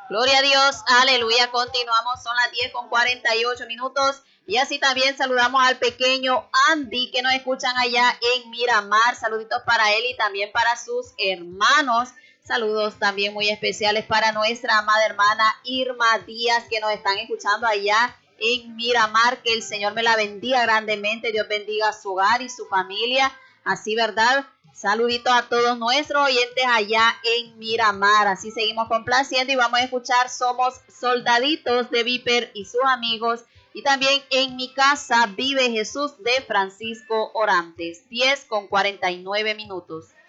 Gloria a Dios, aleluya. Continuamos, son las 10:48. Y así también saludamos al pequeño Andy que nos escuchan allá en Miramar. Saluditos para él y también para sus hermanos. Saludos también muy especiales para nuestra amada hermana Irma Díaz que nos están escuchando allá en Miramar. Que el Señor me la bendiga grandemente. Dios bendiga su hogar y su familia. Así, ¿verdad? Saluditos a todos nuestros oyentes allá en Miramar. Así seguimos complaciendo y vamos a escuchar Somos Soldaditos de Viper y sus amigos. Y también En mi casa vive Jesús de Francisco Orantes. 10:49.